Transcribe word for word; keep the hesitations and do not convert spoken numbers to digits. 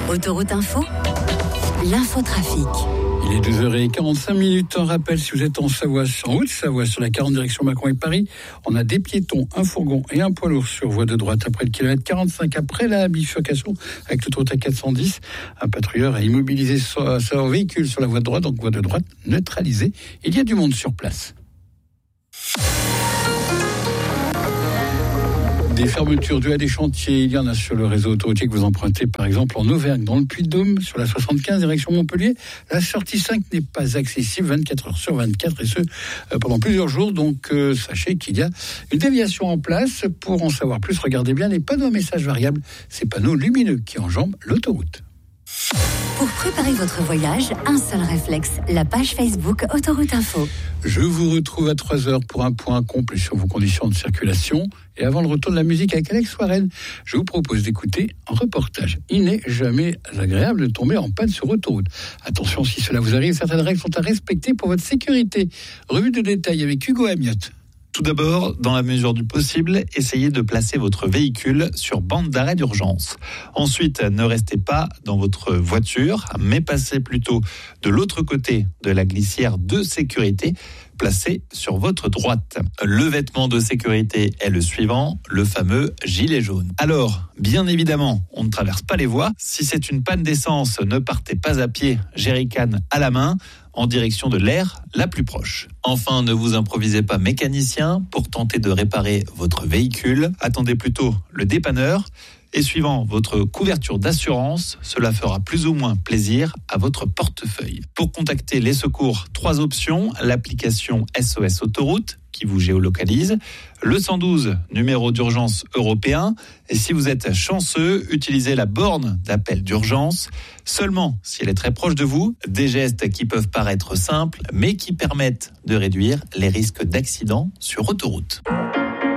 Autoroute Info, l'infotrafic. Il est deux heures quarante-cinq minutes. Un rappel, si vous êtes en Savoie, en Haute-Savoie, sur la quarante direction Mâcon et Paris, on a des piétons, un fourgon et un poids lourd sur voie de droite après le kilomètre quarante-cinq, après la bifurcation avec l'autoroute A quatre cent dix. Un patrouilleur a immobilisé son, son véhicule sur la voie de droite, donc voie de droite neutralisée. Il y a du monde sur place. Des fermetures dues à des chantiers, il y en a sur le réseau autoroutier que vous empruntez par exemple en Auvergne, dans le Puy-de-Dôme, sur la soixante-quinze direction Montpellier. La sortie cinq n'est pas accessible vingt-quatre heures sur vingt-quatre et ce euh, pendant plusieurs jours. Donc euh, sachez qu'il y a une déviation en place. Pour en savoir plus, regardez bien les panneaux à messages variables, ces panneaux lumineux qui enjambent l'autoroute. Pour préparer votre voyage, un seul réflexe, la page Facebook Autoroute Info. Je vous retrouve à trois heures pour un point complet sur vos conditions de circulation. Et avant le retour de la musique avec Alex Warren, je vous propose d'écouter un reportage. Il n'est jamais agréable de tomber en panne sur autoroute. Attention, si cela vous arrive, certaines règles sont à respecter pour votre sécurité. Revue de détail avec Hugo Amiotte. Tout d'abord, dans la mesure du possible, essayez de placer votre véhicule sur bande d'arrêt d'urgence. Ensuite, ne restez pas dans votre voiture, mais passez plutôt de l'autre côté de la glissière de sécurité, placée sur votre droite. Le vêtement de sécurité est le suivant, le fameux gilet jaune. Alors, bien évidemment, on ne traverse pas les voies. Si c'est une panne d'essence, ne partez pas à pied, jerrycan à la main, en direction de l'aire la plus proche. Enfin, ne vous improvisez pas mécanicien pour tenter de réparer votre véhicule. Attendez plutôt le dépanneur. Et suivant votre couverture d'assurance, cela fera plus ou moins plaisir à votre portefeuille. Pour contacter les secours, trois options. L'application S O S Autoroute qui vous géolocalise, le cent douze, numéro d'urgence européen. Et si vous êtes chanceux, utilisez la borne d'appel d'urgence, seulement si elle est très proche de vous. Des gestes qui peuvent paraître simples, mais qui permettent de réduire les risques d'accidents sur autoroute.